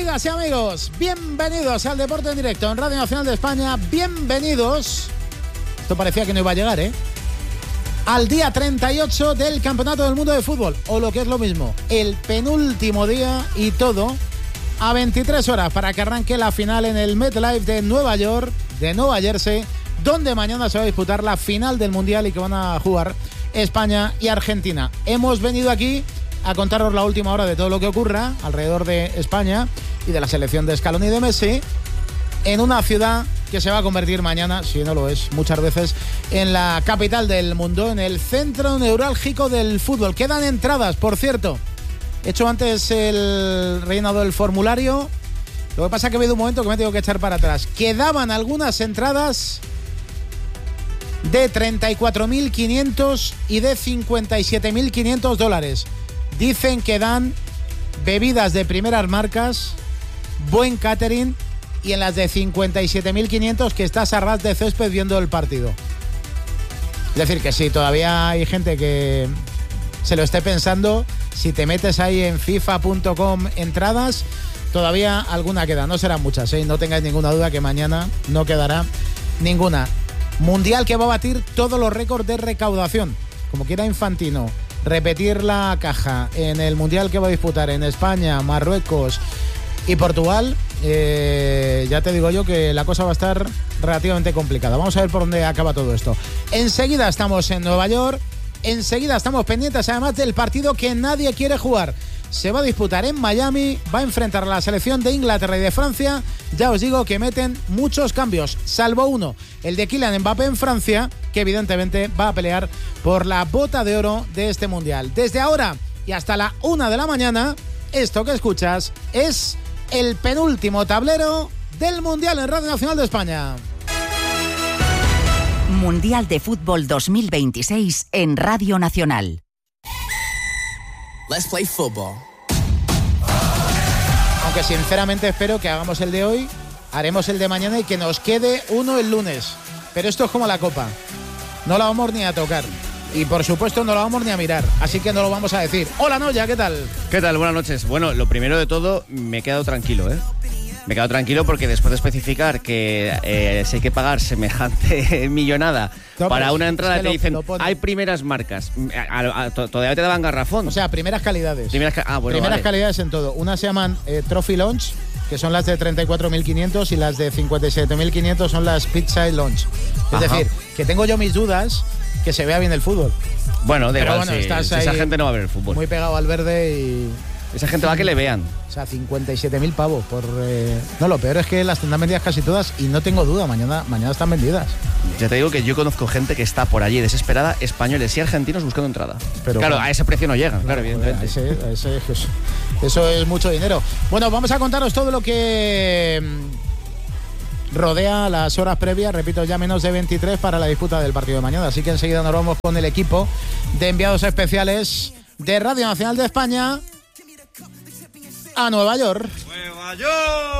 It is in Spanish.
Amigas y amigos, bienvenidos al Deporte en Directo en Radio Nacional de España. Bienvenidos. Esto parecía que no iba a llegar, al día 38 del Campeonato del Mundo de Fútbol. O lo que es lo mismo, el penúltimo día y todo a 23 horas para que arranque la final en el MetLife de Nueva York, de Nueva Jersey, donde mañana se va a disputar la final del Mundial y que van a jugar España y Argentina. Hemos venido aquí a contaros la última hora de todo lo que ocurra alrededor de España y de la selección de Scaloni y de Messi en una ciudad que se va a convertir mañana, si no lo es muchas veces, en la capital del mundo, en el centro neurálgico del fútbol. Quedan entradas, por cierto. He hecho antes el rellenado del formulario. Lo que pasa es que ha habido un momento que me tengo que echar para atrás. Quedaban algunas entradas de 34.500 y de 57.500 dólares. Dicen que dan bebidas de primeras marcas, buen catering, y en las de 57.500 que estás a ras de césped viendo el partido. Es decir, que si todavía hay gente que se lo esté pensando, si te metes ahí en FIFA.com entradas, todavía alguna queda. No serán muchas, no tengáis ninguna duda que mañana no quedará ninguna. Mundial que va a batir todos los récords de recaudación. Como quiera Infantino repetir la caja en el Mundial que va a disputar en España, Marruecos y Portugal, ya te digo yo que la cosa va a estar relativamente complicada. Vamos a ver por dónde acaba todo esto. Enseguida estamos en Nueva York, enseguida estamos pendientes además del partido que nadie quiere jugar. Se va a disputar en Miami, va a enfrentar a la selección de Inglaterra y de Francia. Ya os digo que meten muchos cambios, salvo uno, el de Kylian Mbappé en Francia, que evidentemente va a pelear por la bota de oro de este Mundial. Desde ahora y hasta la 1 de la mañana, esto que escuchas es el penúltimo tablero del Mundial en Radio Nacional de España. Mundial de Fútbol 2026 en Radio Nacional. Let's play football. Aunque sinceramente espero que hagamos el de hoy, haremos el de mañana y que nos quede uno el lunes. Pero esto es como la Copa. No la vamos ni a tocar. Y por supuesto no la vamos ni a mirar. Así que no lo vamos a decir. Hola Noya, ¿qué tal? ¿Qué tal? Buenas noches. Bueno, lo primero de todo, me he quedado tranquilo, Me he quedado tranquilo porque después de especificar que si hay que pagar semejante millonada para una entrada, es que te dicen, hay primeras marcas. Todavía te daban garrafón. O sea, primeras calidades. Primeras calidades en todo. Unas se llaman Trophy Launch, que son las de 34.500, y las de 57.500 son las Pizza Launch. Es decir, que tengo yo mis dudas que se vea bien el fútbol. Bueno, esa gente no va a ver el fútbol. Muy pegado al verde y... Esa gente va a que le vean. O sea, 57.000 pavos por... No, lo peor es que las tendrán vendidas casi todas y no tengo duda, mañana están vendidas. Ya te digo que yo conozco gente que está por allí desesperada, españoles y argentinos buscando entrada. Pero claro, a ese precio no llegan, claro, evidentemente. Eso es mucho dinero. Bueno, vamos a contaros todo lo que rodea las horas previas, repito, ya menos de 23 para la disputa del partido de mañana. Así que enseguida nos vamos con el equipo de enviados especiales de Radio Nacional de España a Nueva York. ¡Nueva York!